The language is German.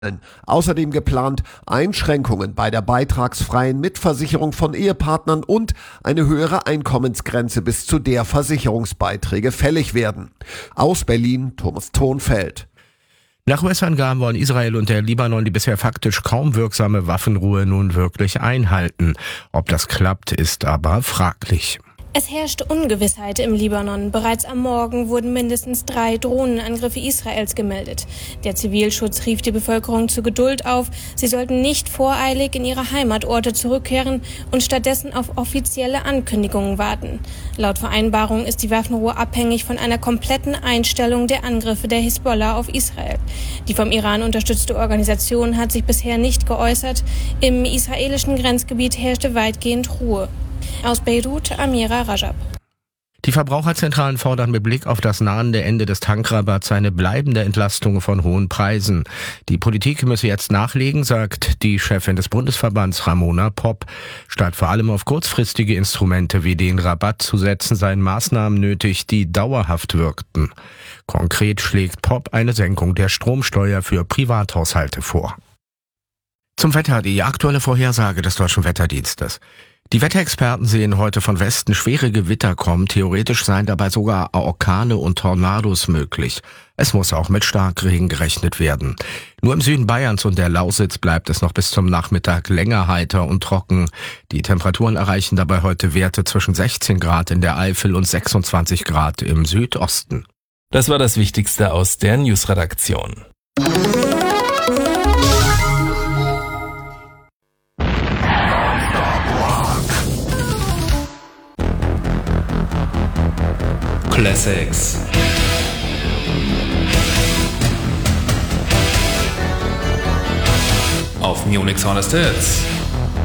Außerdem geplant Einschränkungen bei der beitragsfreien Mitversicherung von Ehepartnern und eine höhere Einkommensgrenze, bis zu der Versicherungsbeiträge fällig werden. Aus Berlin, Thomas Thonfeld. Nach US-Angaben wollen Israel und der Libanon die bisher faktisch kaum wirksame Waffenruhe nun wirklich einhalten. Ob das klappt, ist aber fraglich. Es herrscht Ungewissheit im Libanon. Bereits am Morgen wurden mindestens 3 Drohnenangriffe Israels gemeldet. Der Zivilschutz rief die Bevölkerung zur Geduld auf. Sie sollten nicht voreilig in ihre Heimatorte zurückkehren und stattdessen auf offizielle Ankündigungen warten. Laut Vereinbarung ist die Waffenruhe abhängig von einer kompletten Einstellung der Angriffe der Hisbollah auf Israel. Die vom Iran unterstützte Organisation hat sich bisher nicht geäußert. Im israelischen Grenzgebiet herrschte weitgehend Ruhe. Aus Beirut, Amira Rajab. Die Verbraucherzentralen fordern mit Blick auf das nahende Ende des Tankrabatts eine bleibende Entlastung von hohen Preisen. Die Politik müsse jetzt nachlegen, sagt die Chefin des Bundesverbands Ramona Popp. Statt vor allem auf kurzfristige Instrumente wie den Rabatt zu setzen, seien Maßnahmen nötig, die dauerhaft wirkten. Konkret schlägt Popp eine Senkung der Stromsteuer für Privathaushalte vor. Zum Wetter, die aktuelle Vorhersage des Deutschen Wetterdienstes. Die Wetterexperten sehen heute von Westen schwere Gewitter kommen. Theoretisch seien dabei sogar Orkane und Tornados möglich. Es muss auch mit Starkregen gerechnet werden. Nur im Süden Bayerns und der Lausitz bleibt es noch bis zum Nachmittag länger heiter und trocken. Die Temperaturen erreichen dabei heute Werte zwischen 16 Grad in der Eifel und 26 Grad im Südosten. Das war das Wichtigste aus der Newsredaktion. Classics. Auf Munich Honest Hits.